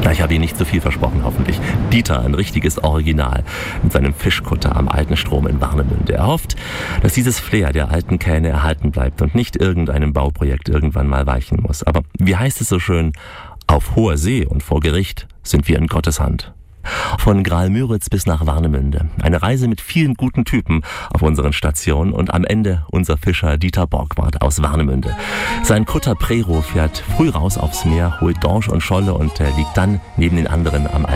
Na, ich habe Ihnen nicht zu viel versprochen, hoffentlich. Dieter, ein richtiges Original, mit seinem Fischkutter am alten Strom in Warnemünde. Er hofft, dass dieses Flair der alten Kähne erhalten bleibt und nicht irgendeinem Bauprojekt irgendwann mal weichen muss. Aber wie heißt es so schön, auf hoher See und vor Gericht sind wir in Gottes Hand. Von Graal-Müritz bis nach Warnemünde. Eine Reise mit vielen guten Typen auf unseren Stationen und am Ende unser Fischer Dieter Borgward aus Warnemünde. Sein Kutter Prero fährt früh raus aufs Meer, holt Dorsch und Scholle und liegt dann neben den anderen am